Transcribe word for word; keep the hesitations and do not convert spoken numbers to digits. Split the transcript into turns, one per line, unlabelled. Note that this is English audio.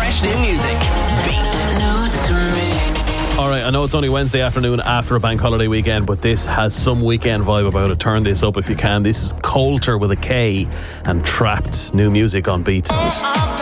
Fresh new music. Beat.
Alright, I know it's only Wednesday afternoon after a bank holiday weekend, but this has some weekend vibe about it. Turn this up if you can. This is Coulter with a K and Trapped. New music on Beat.